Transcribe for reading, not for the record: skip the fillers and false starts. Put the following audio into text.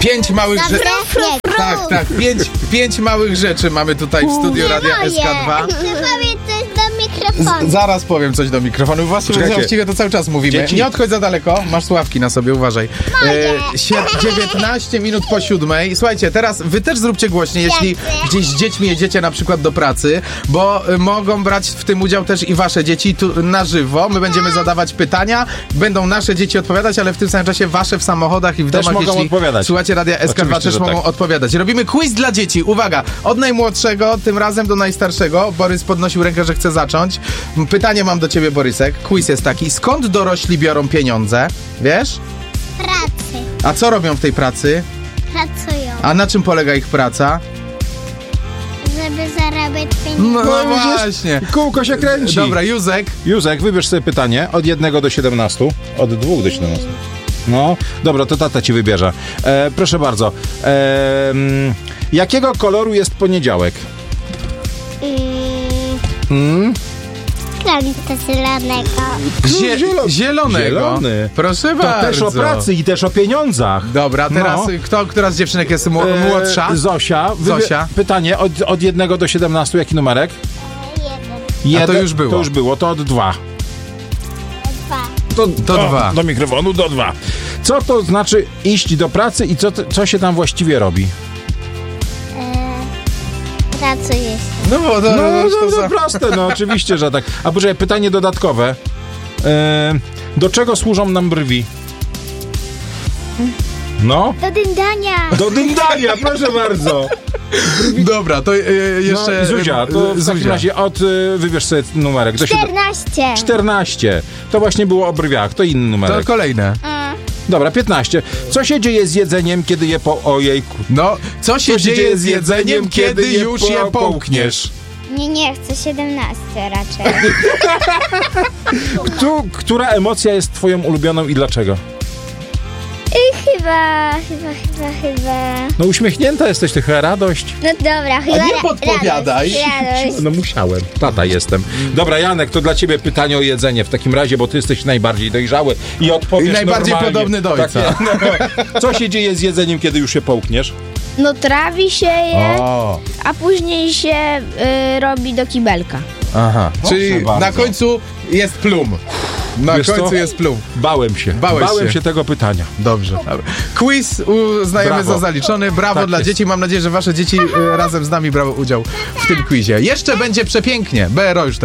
5 małych rzeczy. Tak. 5 małych rzeczy mamy tutaj w studiu Radia SK2. Chcę powiedzieć coś do mikrofonu. Zaraz powiem coś do mikrofonu. Właściwie to cały czas mówimy. Dzieci. Nie odchodź za daleko. Masz słuchawki na sobie, uważaj. 19 minut po 7. Słuchajcie, teraz wy też zróbcie głośniej, jeśli gdzieś z dziećmi jedziecie na przykład do pracy, bo mogą brać w tym udział też i wasze dzieci tu na żywo. My będziemy zadawać pytania, będą nasze dzieci odpowiadać, ale w tym samym czasie wasze w samochodach i w Też domach, mogą jeśli odpowiadać. słuchacie Radia SK2, Oczywiście, też że mogą tak. odpowiadać. Robimy quiz dla dzieci. Uwaga, od najmłodszego tym razem do najstarszego. Borys podnosił rękę, że chce zacząć. Pytanie mam do ciebie, Borysek. Quiz jest taki. Skąd dorośli biorą pieniądze? Wiesz? Pracy. A co robią w tej pracy? Pracują, A na czym polega ich praca? żeby zarabiać pieniądze. No widzisz? właśnie. Kółko się kręci. Dobra, Józek. Józek, wybierz sobie pytanie od 1 do 17. Od 2 do 17. No, dobra, to tata ci wybierze. Proszę bardzo. Jakiego koloru jest poniedziałek? Krawica zielonego. Zielonego. Zielony. Proszę To bardzo. też o pracy i też o pieniądzach. Dobra, teraz No. która z dziewczynek jest młodsza? Zosia. Zosia. Pytanie od 1 do 17. Jaki numerek? 1, A to już było. To już było, to od 2. 2. To 2. Do mikrofonu, do 2. Co to znaczy iść do pracy i co się tam właściwie robi? Pracujesz. No bo No, proste, no oczywiście, że tak. A proszę, pytanie dodatkowe. Do czego służą nam brwi? No? Do dyndania. Do dyndania, proszę bardzo. Dobra, to jeszcze... No, Zuzia, to w takim razie wybierz sobie numerek. 14. 14. To właśnie było o brwiach, to inny To numerek. kolejne. Dobra, 15. Co się dzieje z jedzeniem, kiedy je Ojejku. No, co się dzieje z jedzeniem, kiedy już je połkniesz? Nie chcę 17 raczej. Która emocja jest twoją ulubioną i dlaczego? Chyba. No uśmiechnięta jesteś, ty chyba radość. No dobra, chyba. nie podpowiadaj. Radość. No musiałem. Tata jestem. Dobra, Janek, to dla ciebie pytanie o jedzenie w takim razie, bo ty jesteś najbardziej dojrzały i odpowiesz I najbardziej normalnie. podobny do ojca. Tak, no. Co się dzieje z jedzeniem, kiedy już je połkniesz? No trawi się je, O, a później się robi do kibelka. aha. Czyli bardzo. na końcu jest plum. Na Wiesz końcu co? jest plum. Bałem się. Bałeś się. się tego pytania. Dobrze. Quiz uznajemy Brawo. za zaliczony. Brawo Tak dla jest. dzieci. Mam nadzieję, że wasze dzieci razem z nami brały udział w tym quizie. Jeszcze będzie przepięknie. BRO już teraz.